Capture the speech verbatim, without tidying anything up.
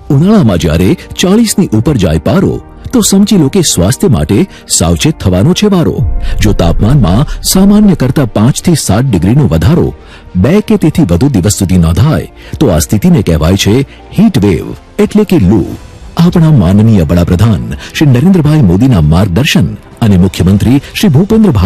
ઉનાળામાં જ્યારે ચાલીસની ઉપર જાય પારો તો સમજી લો કે સ્વાસ્થ્ય માટે સાવચેત થવાનો છે વારો. જો તાપમાનમાં સામાન્ય કરતા પાંચ થી સાત ડિગ્રીનો વધારો બે કે તેથી વધુ દિવસ સુધી નોંધાય તો આ સ્થિતિને કહેવાય છે હીટ વેવ એટલે કે લૂ. આપણા માનનીય વડાપ્રધાન શ્રી નરેન્દ્રભાઈ મોદીના માર્ગદર્શન અને મુખ્યમંત્રી શ્રી ભૂપેન્દ્રભાઈ